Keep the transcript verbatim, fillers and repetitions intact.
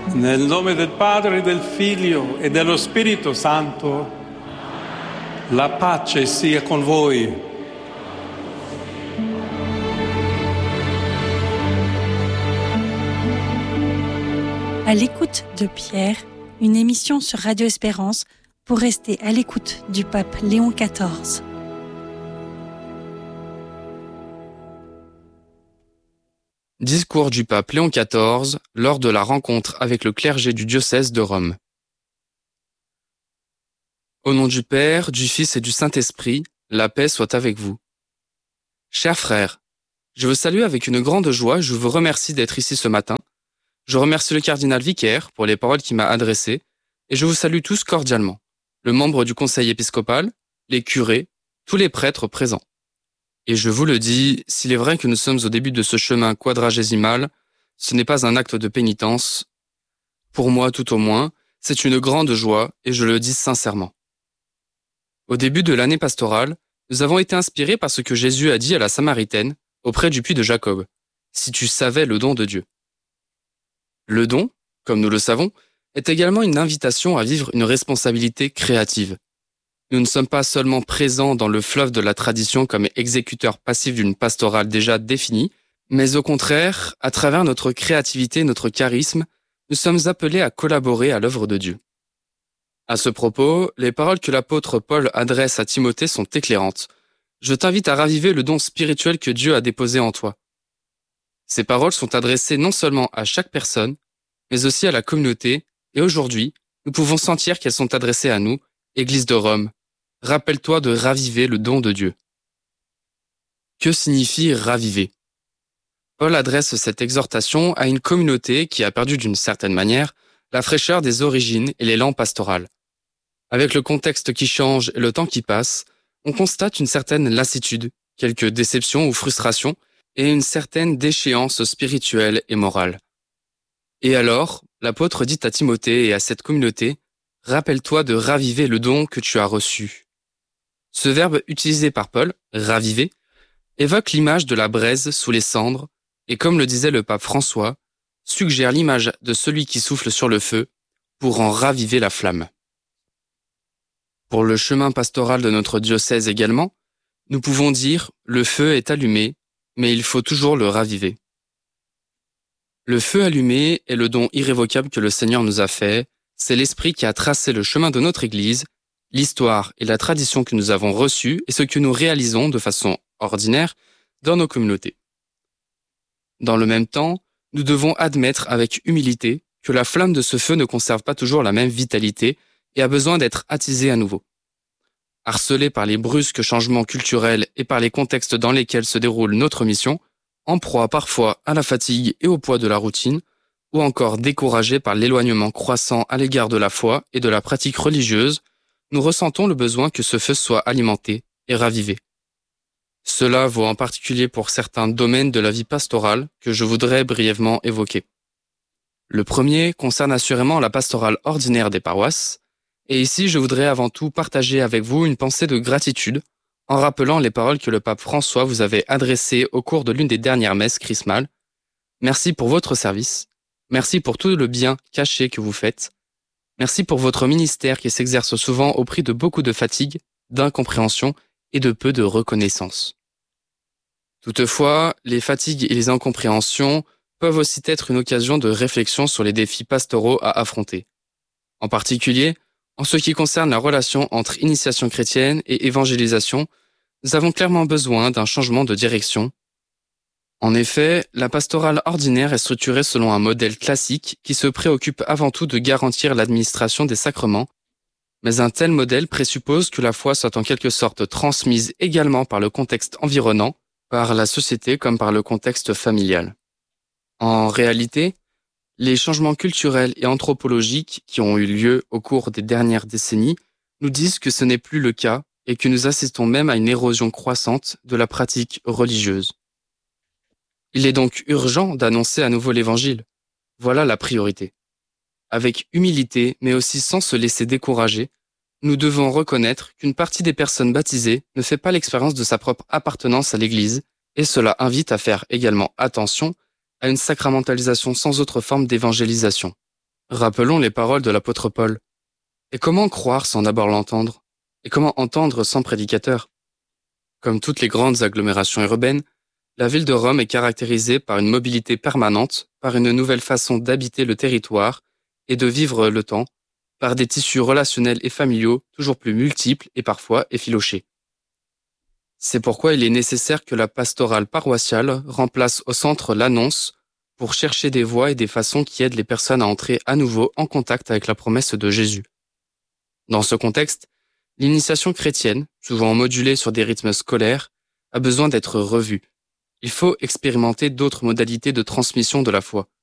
Nel nome del Padre, del Figlio e dello Spirito Santo, la pace sia con voi. À l'écoute de Pierre, une émission sur Radio Espérance pour rester à l'écoute du pape Léon quatorze. Discours du pape Léon quatorze lors de la rencontre avec le clergé du diocèse de Rome. Au nom du Père, du Fils et du Saint-Esprit, la paix soit avec vous. Chers frères, je vous salue avec une grande joie, je vous remercie d'être ici ce matin. Je remercie le cardinal vicaire pour les paroles qu'il m'a adressées et je vous salue tous cordialement, le membre du conseil épiscopal, les curés, tous les prêtres présents. Et je vous le dis, s'il est vrai que nous sommes au début de ce chemin quadragésimal, ce n'est pas un acte de pénitence. Pour moi, tout au moins, c'est une grande joie et je le dis sincèrement. Au début de l'année pastorale, nous avons été inspirés par ce que Jésus a dit à la Samaritaine, auprès du puits de Jacob. Si tu savais le don de Dieu. Le don, comme nous le savons, est également une invitation à vivre une responsabilité créative. Nous ne sommes pas seulement présents dans le fleuve de la tradition comme exécuteurs passifs d'une pastorale déjà définie, mais au contraire, à travers notre créativité, notre charisme, nous sommes appelés à collaborer à l'œuvre de Dieu. À ce propos, les paroles que l'apôtre Paul adresse à Timothée sont éclairantes. Je t'invite à raviver le don spirituel que Dieu a déposé en toi. Ces paroles sont adressées non seulement à chaque personne, mais aussi à la communauté, et aujourd'hui, nous pouvons sentir qu'elles sont adressées à nous, Église de Rome. Rappelle-toi de raviver le don de Dieu. Que signifie raviver ? Paul adresse cette exhortation à une communauté qui a perdu d'une certaine manière la fraîcheur des origines et l'élan pastoral. Avec le contexte qui change et le temps qui passe, on constate une certaine lassitude, quelques déceptions ou frustrations, et une certaine déchéance spirituelle et morale. Et alors, l'apôtre dit à Timothée et à cette communauté, « Rappelle-toi de raviver le don que tu as reçu. » Ce verbe utilisé par Paul, « raviver », évoque l'image de la braise sous les cendres et comme le disait le pape François, suggère l'image de celui qui souffle sur le feu pour en raviver la flamme. Pour le chemin pastoral de notre diocèse également, nous pouvons dire « le feu est allumé », mais il faut toujours le raviver. Le feu allumé est le don irrévocable que le Seigneur nous a fait, c'est l'Esprit qui a tracé le chemin de notre Église, l'histoire et la tradition que nous avons reçues et ce que nous réalisons de façon ordinaire dans nos communautés. Dans le même temps, nous devons admettre avec humilité que la flamme de ce feu ne conserve pas toujours la même vitalité et a besoin d'être attisée à nouveau. Harcelés par les brusques changements culturels et par les contextes dans lesquels se déroule notre mission, en proie parfois à la fatigue et au poids de la routine, ou encore découragés par l'éloignement croissant à l'égard de la foi et de la pratique religieuse, nous ressentons le besoin que ce feu soit alimenté et ravivé. Cela vaut en particulier pour certains domaines de la vie pastorale que je voudrais brièvement évoquer. Le premier concerne assurément la pastorale ordinaire des paroisses, et ici je voudrais avant tout partager avec vous une pensée de gratitude en rappelant les paroles que le pape François vous avait adressées au cours de l'une des dernières messes chrismales. Merci pour votre service, merci pour tout le bien caché que vous faites, merci pour votre ministère qui s'exerce souvent au prix de beaucoup de fatigue, d'incompréhension et de peu de reconnaissance. Toutefois, les fatigues et les incompréhensions peuvent aussi être une occasion de réflexion sur les défis pastoraux à affronter. En particulier, en ce qui concerne la relation entre initiation chrétienne et évangélisation, nous avons clairement besoin d'un changement de direction. En effet, la pastorale ordinaire est structurée selon un modèle classique qui se préoccupe avant tout de garantir l'administration des sacrements, mais un tel modèle présuppose que la foi soit en quelque sorte transmise également par le contexte environnant, par la société comme par le contexte familial. En réalité, les changements culturels et anthropologiques qui ont eu lieu au cours des dernières décennies nous disent que ce n'est plus le cas et que nous assistons même à une érosion croissante de la pratique religieuse. Il est donc urgent d'annoncer à nouveau l'Évangile. Voilà la priorité. Avec humilité, mais aussi sans se laisser décourager, nous devons reconnaître qu'une partie des personnes baptisées ne fait pas l'expérience de sa propre appartenance à l'Église, et cela invite à faire également attention à une sacramentalisation sans autre forme d'évangélisation. Rappelons les paroles de l'apôtre Paul. Et comment croire sans d'abord l'entendre? Et comment entendre sans prédicateur? Comme toutes les grandes agglomérations urbaines, la ville de Rome est caractérisée par une mobilité permanente, par une nouvelle façon d'habiter le territoire et de vivre le temps, par des tissus relationnels et familiaux toujours plus multiples et parfois effilochés. C'est pourquoi il est nécessaire que la pastorale paroissiale remplace au centre l'annonce pour chercher des voies et des façons qui aident les personnes à entrer à nouveau en contact avec la promesse de Jésus. Dans ce contexte, l'initiation chrétienne, souvent modulée sur des rythmes scolaires, a besoin d'être revue. Il faut expérimenter d'autres modalités de transmission de la foi.